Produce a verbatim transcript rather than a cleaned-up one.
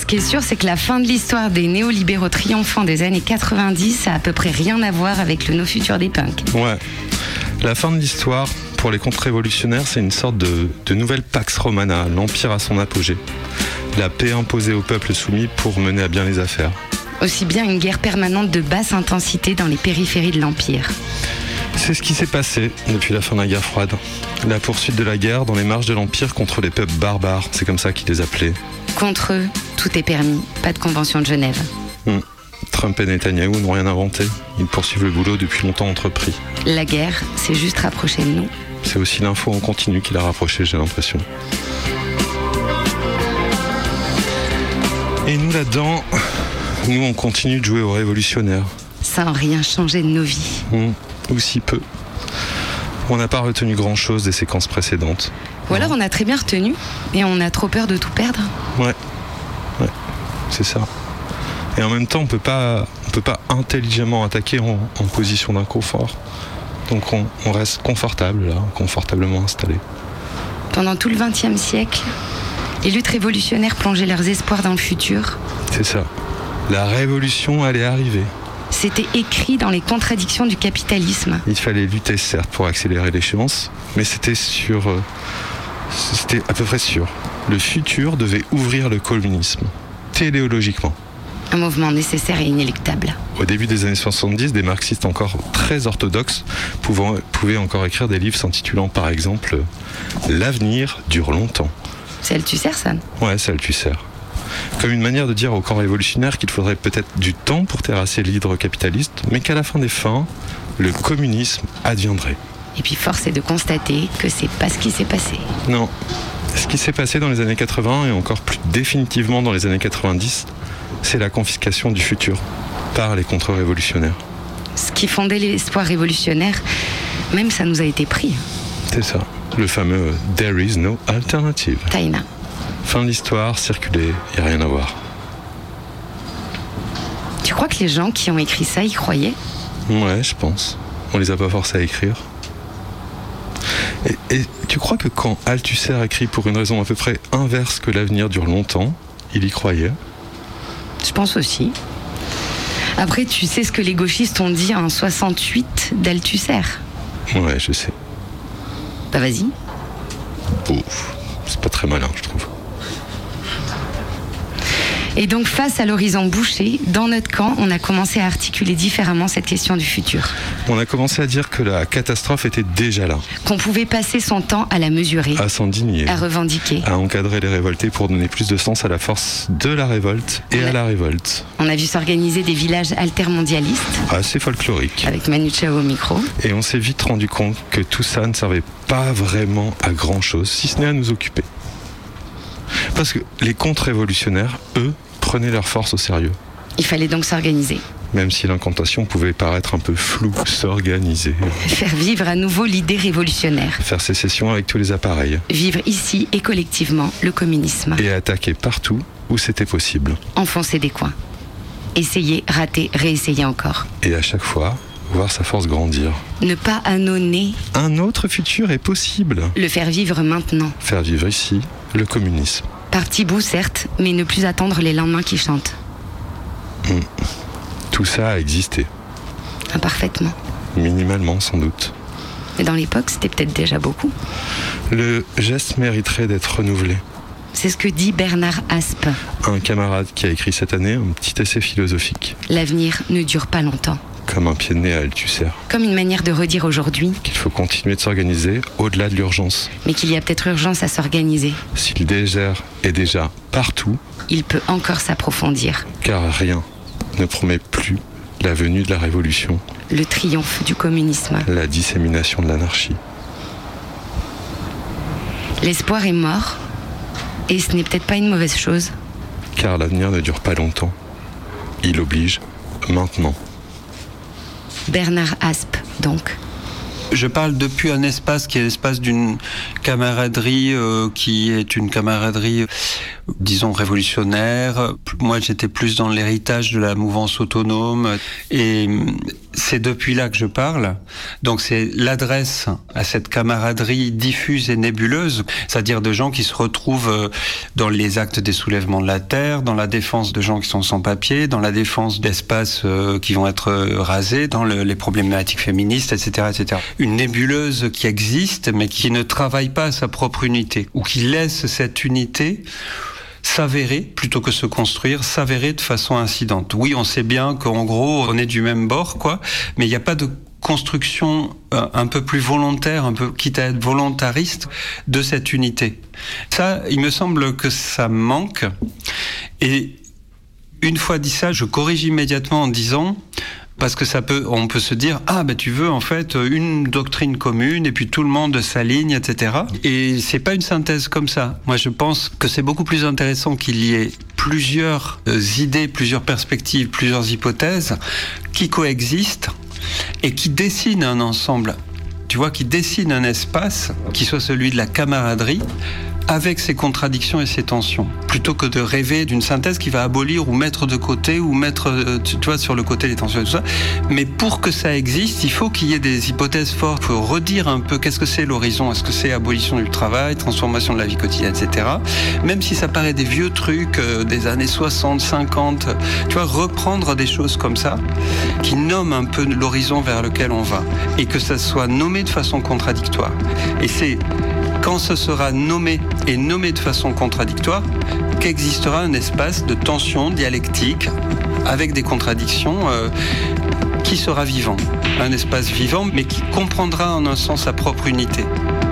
qui est sûr, c'est que la fin de l'histoire des néolibéraux triomphants des années quatre-vingt-dix a à peu près rien à voir avec le no futur des punks. Ouais. La fin de l'histoire, pour les contre-révolutionnaires, c'est une sorte de, de nouvelle Pax Romana, l'Empire à son apogée. La paix imposée au peuple soumis pour mener à bien les affaires. Aussi bien une guerre permanente de basse intensité dans les périphéries de l'Empire. C'est ce qui s'est passé depuis la fin de la guerre froide. La poursuite de la guerre dans les marges de l'Empire contre les peuples barbares, c'est comme ça qu'ils les appelaient. Contre eux, tout est permis, pas de convention de Genève. Hum. Trump et Netanyahou n'ont rien inventé. Ils poursuivent le boulot depuis longtemps entrepris. La guerre, c'est juste rapprocher de nous. C'est aussi l'info en continu qui l'a rapproché, j'ai l'impression. Et nous là-dedans, nous on continue de jouer aux révolutionnaires. Sans rien changer de nos vies. Hum. Ou si peu. On n'a pas retenu grand-chose des séquences précédentes. Ou alors on a très bien retenu et on a trop peur de tout perdre. Ouais, ouais, c'est ça. Et en même temps, on peut pas, on peut pas intelligemment attaquer en, en position d'inconfort. Donc on, on reste confortable là, confortablement installé. Pendant tout le vingtième siècle, les luttes révolutionnaires plongeaient leurs espoirs dans le futur. C'est ça. La révolution allait arriver. C'était écrit dans les contradictions du capitalisme. Il fallait lutter certes pour accélérer l'échéance, mais c'était sûr, euh, c'était à peu près sûr. Le futur devait ouvrir le communisme, téléologiquement. Un mouvement nécessaire et inéluctable. Au début des années soixante-dix, des marxistes encore très orthodoxes pouvant, pouvaient encore écrire des livres s'intitulant par exemple « L'avenir dure longtemps ». C'est Althusser, ça ? Ouais, c'est Althusser. Comme une manière de dire au camp révolutionnaire qu'il faudrait peut-être du temps pour terrasser l'hydre capitaliste, mais qu'à la fin des fins, le communisme adviendrait. Et puis force est de constater que c'est pas ce qui s'est passé. Non. Ce qui s'est passé dans les années quatre-vingts et encore plus définitivement dans les années quatre-vingt-dix, c'est la confiscation du futur par les contre-révolutionnaires. Ce qui fondait l'espoir révolutionnaire, même ça nous a été pris. C'est ça. Le fameux « There is no alternative ». Taïna. Fin de l'histoire, circuler, il n'y a rien à voir. Tu crois que les gens qui ont écrit ça y croyaient ? Ouais, je pense. On les a pas forcés à écrire. Et, et tu crois que quand Althusser écrit pour une raison à peu près inverse que l'avenir dure longtemps, il y croyait ? Je pense aussi. Après, tu sais ce que les gauchistes ont dit en soixante-huit d'Althusser ? Ouais, je sais. Bah vas-y. Ouf, c'est pas très malin, je trouve. Et donc, face à l'horizon bouché, dans notre camp, on a commencé à articuler différemment cette question du futur. On a commencé à dire que la catastrophe était déjà là. Qu'on pouvait passer son temps à la mesurer. À s'indigner. À revendiquer. À encadrer les révoltés pour donner plus de sens à la force de la révolte et a... à la révolte. On a vu s'organiser des villages altermondialistes. Assez folkloriques. Avec Manu Chao au micro. Et on s'est vite rendu compte que tout ça ne servait pas vraiment à grand-chose, si ce n'est à nous occuper. Parce que les contre-révolutionnaires, eux, prenaient leur force au sérieux. Il fallait donc s'organiser. Même si l'incantation pouvait paraître un peu floue, s'organiser. Faire vivre à nouveau l'idée révolutionnaire. Faire sécession avec tous les appareils. Vivre ici et collectivement le communisme. Et attaquer partout où c'était possible. Enfoncer des coins. Essayer, rater, réessayer encore. Et à chaque fois, voir sa force grandir. Ne pas annoncer. Un autre futur est possible. Le faire vivre maintenant. Faire vivre ici le communisme. Par petits bouts, certes, mais ne plus attendre les lendemains qui chantent. Mmh. Tout ça a existé. Imparfaitement. Minimalement, sans doute. Mais dans l'époque, c'était peut-être déjà beaucoup. Le geste mériterait d'être renouvelé. C'est ce que dit Bernard Aspe. Un camarade qui a écrit cette année un petit essai philosophique. L'avenir ne dure pas longtemps. Comme un pied de nez à Althusser. Comme une manière de redire aujourd'hui qu'il faut continuer de s'organiser au-delà de l'urgence. Mais qu'il y a peut-être urgence à s'organiser. Si le désert est déjà partout, il peut encore s'approfondir. Car rien ne promet plus la venue de la révolution. Le triomphe du communisme. La dissémination de l'anarchie. L'espoir est mort, et ce n'est peut-être pas une mauvaise chose. Car l'avenir ne dure pas longtemps. Il oblige maintenant. Bernard Aspe, donc. Je parle depuis un espace qui est l'espace d'une camaraderie euh, qui est une camaraderie, disons, révolutionnaire. Moi, j'étais plus dans l'héritage de la mouvance autonome et c'est depuis là que je parle. Donc, c'est l'adresse à cette camaraderie diffuse et nébuleuse, c'est-à-dire de gens qui se retrouvent dans les actes des soulèvements de la terre, dans la défense de gens qui sont sans papier, dans la défense d'espaces qui vont être rasés, dans le, les problématiques féministes, et cetera, et cetera. Une nébuleuse qui existe, mais qui ne travaille pas à sa propre unité, ou qui laisse cette unité s'avérer, plutôt que se construire, s'avérer de façon incidente. Oui, on sait bien qu'en gros, on est du même bord, quoi, mais il n'y a pas de construction euh, un peu plus volontaire, un peu, quitte à être volontariste, de cette unité. Ça, il me semble que ça manque. Et une fois dit ça, je corrige immédiatement en disant... Parce que ça peut, on peut se dire, ah ben tu veux en fait une doctrine commune et puis tout le monde s'aligne, et cetera. Et c'est pas une synthèse comme ça. Moi je pense que c'est beaucoup plus intéressant qu'il y ait plusieurs idées, plusieurs perspectives, plusieurs hypothèses qui coexistent et qui dessinent un ensemble. Tu vois, qui dessinent un espace qui soit celui de la camaraderie, avec ses contradictions et ses tensions, plutôt que de rêver d'une synthèse qui va abolir ou mettre de côté ou mettre, tu vois, sur le côté les tensions et tout ça. Mais pour que ça existe, il faut qu'il y ait des hypothèses fortes. Il faut redire un peu qu'est-ce que c'est l'horizon. Est-ce que c'est abolition du travail, transformation de la vie quotidienne, et cetera. Même si ça paraît des vieux trucs euh, des années soixante, cinquante, tu vois, reprendre des choses comme ça, qui nomment un peu l'horizon vers lequel on va. Et que ça soit nommé de façon contradictoire. Et c'est quand ce sera nommé et nommé de façon contradictoire qu'existera un espace de tension dialectique avec des contradictions euh, qui sera vivant. Un espace vivant mais qui comprendra en un sens sa propre unité.